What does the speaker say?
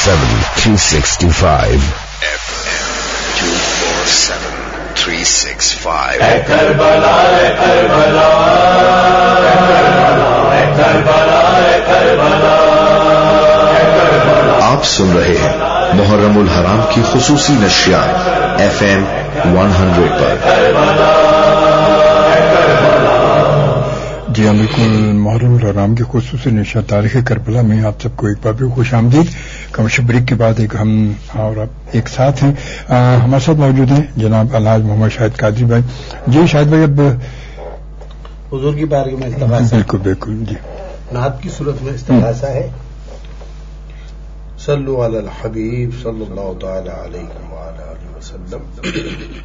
247-365 FM 247-365 Karbala Karbala Karbala आप सुन रहे हैं मुहर्रमुल हराम की खुसूसी नशियात FM 100 पर। जी हाँ, बिल्कुल मुहर्रमुल हराम की खुसूसी नशियात तारीख़ करबला में आप सबको एक बार भी खुश आमदीद। कमश ब्रेक के बाद एक हम और आप एक साथ हैं। हमारे साथ मौजूद हैं जनाब अलहाज मोहम्मद शाहिद कादरी भाई। जी शाहिद भाई, अब हुजूर की बारगाह में इस्तिग़ासा, बिल्कुल बिल्कुल जी, नात की सूरत में इस्तिग़ासा है। सल्लु अलल हबीब सल्लल्लाहु तआला अलैहि वसल्लम।